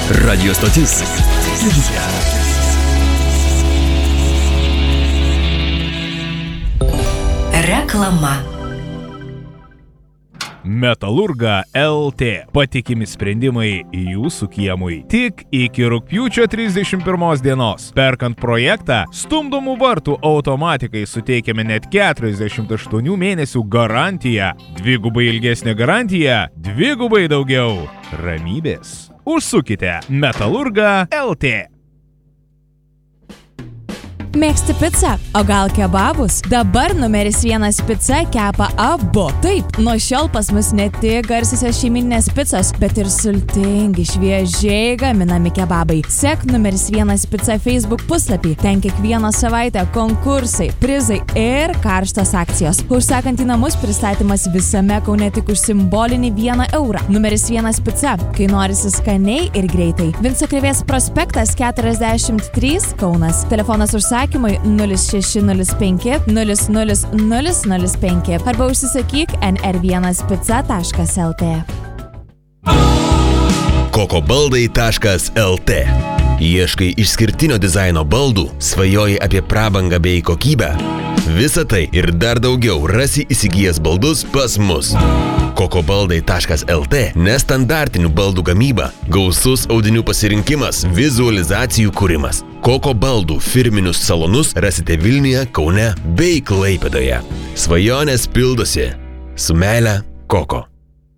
Radio stotis. Reklama. Metalurga LT. Patikimi sprendimai jūsų kiemui. Tik iki rugpjūčio 31 dienos. Perkant projektą, stumdomų vartų automatikai suteikiame net 48 mėnesių garantiją. Dvigubai ilgesnė garantija, dvigubai daugiau ramybės. Užsukite Metalurga LT. Mėgsti pizzą? O gal kebabus? Dabar numeris 1 pica kepa abu. Taip, nuo šiol pas mus ne tik garsiosios šeimyninės picos, bet ir sultingi, šviežiai gaminami kebabai. Sek numeris 1 pica Facebook puslapį. Ten kiekvieną savaitę konkursai, prizai ir karštos akcijos. Užsakant į namus pristatymas visame Kaune tik už simbolinį 1 eurą. Numeris 1 pica, kai norisi skaniai ir greitai. Vinco Krėvės prospektas 43 Kaunas. Telefonas užsakymui 0605 00005 arba užsisakyk nr1pica.lt. kokobaldai.lt. Ieškai išskirtinio dizaino baldų, svajoji apie prabangą bei kokybę. Visa tai ir dar daugiau rasi įsigijęs baldus pas mus. kokobaldai.lt. Nestandartinių baldų gamyba, gausus audinių pasirinkimas, vizualizacijų kūrimas. Koko baldų firminius salonus rasite Vilniuje, Kaune bei Klaipėdoje. Svajonės pildosi. Su meile, Koko.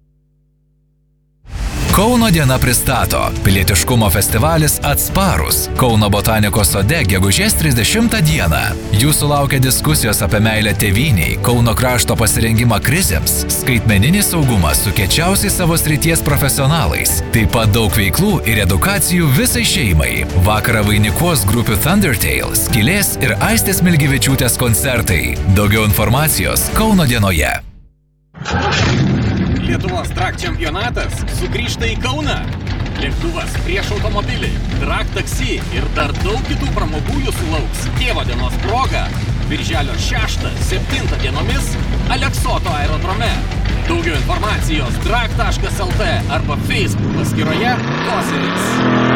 Kauno diena pristato pilietiškumo festivalis Atsparus Kauno botanikos sode gegužės 30 dieną. Jūsų laukia diskusijos apie meilę tėvynei, Kauno krašto pasirengimą krizėms, skaitmeninį saugumą su kiečiausiais savo srities profesionalais. Taip pat daug veiklų ir edukacijų visai šeimai. Vakarą vainikuos grupių Thundertale, Skylės ir Aistės Milgevičiūtės koncertai. Daugiau informacijos Kauno dienoje. Lietuvos drag čempionatas sugrįžta į Kauną. Lėktuvas prieš automobilį, drag taksi ir dar daug kitų pramogų jūsų lauks tėvo dienos proga. Birželio 6-7 dienomis Aleksoto aerodrome. Daugiau informacijos drag.lt arba Facebook paskyroje Koseris.